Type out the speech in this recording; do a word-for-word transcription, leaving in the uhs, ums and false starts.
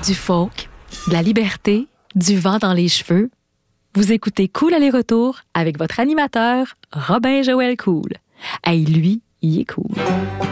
Du folk, de la liberté, du vent dans les cheveux. Vous écoutez Cool aller-retour avec votre animateur, Robin Joël Cool. Hey, lui, il est cool.